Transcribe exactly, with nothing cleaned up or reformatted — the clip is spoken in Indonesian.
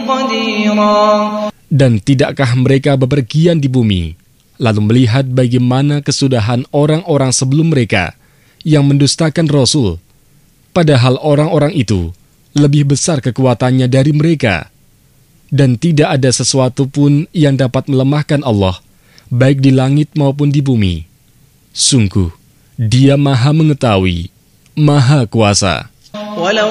قديرا. Dan tidakkah mereka bepergian di bumi, lalu melihat bagaimana kesudahan orang-orang sebelum mereka yang mendustakan Rasul, padahal orang-orang itu lebih besar kekuatannya dari mereka, dan tidak ada sesuatu pun yang dapat melemahkan Allah, baik di langit maupun di bumi. Sungguh, Dia Maha Mengetahui, Maha Kuasa.